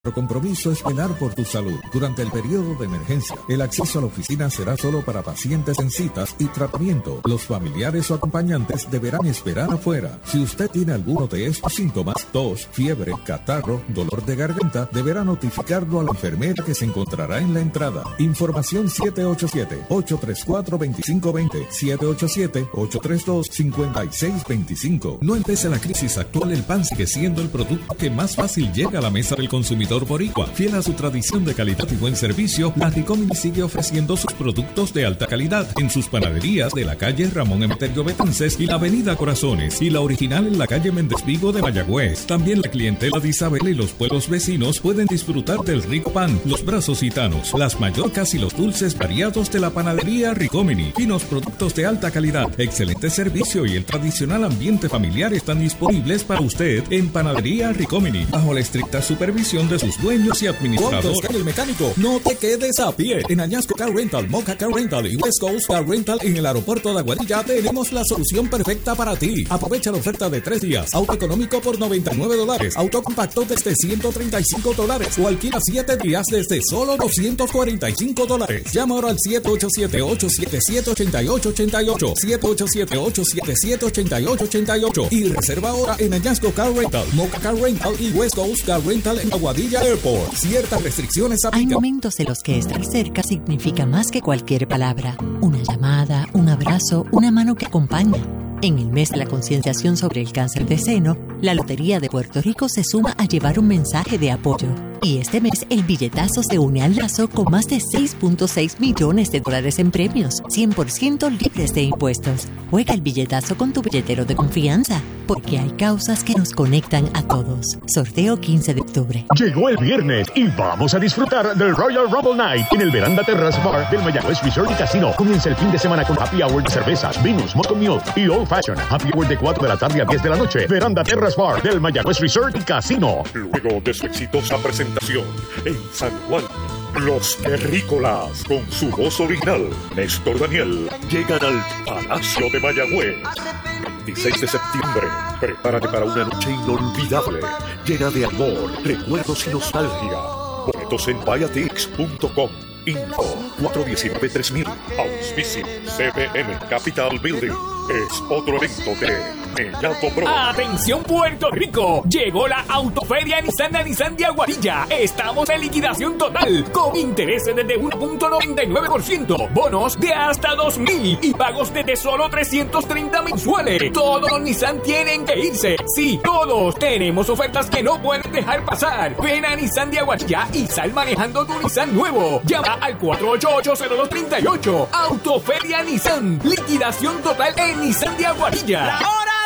Nuestro compromiso es velar por tu salud. Durante el periodo de emergencia, el acceso a la oficina será solo para pacientes en citas y tratamiento. Los familiares o acompañantes deberán esperar afuera. Si usted tiene alguno de estos síntomas, tos, fiebre, catarro, dolor de garganta, deberá notificarlo a la enfermera que se encontrará en la entrada. Información 787-834-2520, 787-832-5625. No empiece la crisis actual, el pan sigue siendo el producto que más fácil llega a la mesa del consumidor boricua. Fiel a su tradición de calidad y buen servicio, la Ricomini sigue ofreciendo sus productos de alta calidad en sus panaderías de la calle Ramón Emeterio Betances y la avenida Corazones, y la original en la calle Méndez Vigo de Mayagüez. También la clientela de Isabel y los pueblos vecinos pueden disfrutar del rico pan, los brazos gitanos, las mallorcas y los dulces variados de la panadería Ricomini. Finos productos de alta calidad, excelente servicio y el tradicional ambiente familiar están disponibles para usted en Panadería Ricomini, bajo la estricta supervisión de sus dueños y administradores. Cuando esté en el mecánico, no te quedes a pie. En Añasco Car Rental, Moca Car Rental y West Coast Car Rental en el aeropuerto de Aguadilla tenemos la solución perfecta para ti. Aprovecha la oferta de 3 días. Auto económico por $99. Auto compacto desde $135 o alquila 7 días desde solo $245. Llama ahora al 787-877-8888, 787-877-8888 y reserva ahora en Añasco Car Rental, Moca Car Rental y West Coast Car Rental en Aguadilla Airport. Ciertas restricciones aplican. Hay momentos en los que estar cerca significa más que cualquier palabra. Una llamada, un abrazo, una mano que acompaña. En el mes de la concienciación sobre el cáncer de seno, la Lotería de Puerto Rico se suma a llevar un mensaje de apoyo. Y este mes, el billetazo se une al lazo con más de $6.6 millones en premios, 100% libres de impuestos. Juega el billetazo con tu billetero de confianza, porque hay causas que nos conectan a todos. Sorteo 15 de octubre. Llegó el viernes y vamos a disfrutar del Royal Rumble Night en el Veranda Terrace Bar del Mayagüez Resort y Casino. Comienza el fin de semana con Happy Hour de cervezas, vinos, Moscow Mule y Old Fashion. Happy Hour de 4 de la tarde a 10 de la noche. Veranda Terrace Bar del Mayagüez Resort y Casino. Luego de su exitosa presentación en San Juan, los Terrícolas, con su voz original, Néstor Daniel, llegan al Palacio de Mayagüez. 26 de septiembre, prepárate para una noche inolvidable, llena de amor, recuerdos y nostalgia. Boletos en viatix.com. Info 419-3000. Auspicio CBM Capital Building. Es otro evento de Mellato Pro. ¡Atención Puerto Rico! Llegó la Autoferia Nissan de Aguadilla. Estamos en liquidación total, con intereses desde 1.99%, bonos de hasta $2,000 y pagos desde solo $330 mensuales. Todos los Nissan tienen que irse. Sí, todos tenemos ofertas que no puedes dejar pasar. Ven a Nissan de Aguadilla y sal manejando tu Nissan nuevo. Llama al 488-0238. Autoferia Nissan. Liquidación total en Nissan de Aguadilla. ¡La hora!